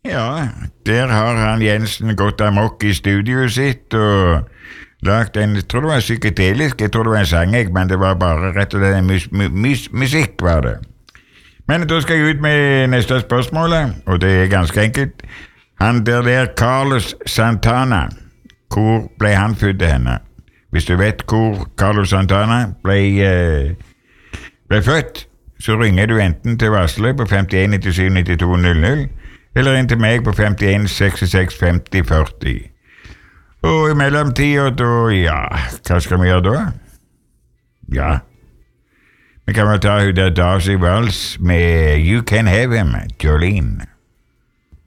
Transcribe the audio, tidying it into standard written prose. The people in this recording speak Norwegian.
Ja, der har han Jensen gått amok i studioet sitt og lagt en, jeg tror det var psykedelisk, jeg tror det var en sang, men det var bare rett og slett musikk var det. Men da skal jeg ut med neste spørsmål, og det er ganske enkelt. Han der Carlos Santana, hvor ble han født henne? Hvis du vet hvor Carlos Santana ble født, så ringer du enten til Vasle på 51 97 92 00, eller inn til meg på 51 66 50 40. Og i mellomtiden da, ja, hva skal vi gjøre da? Ja, vi kan vel ta hun der Darcy Wells med You Can Have Him, Jolene.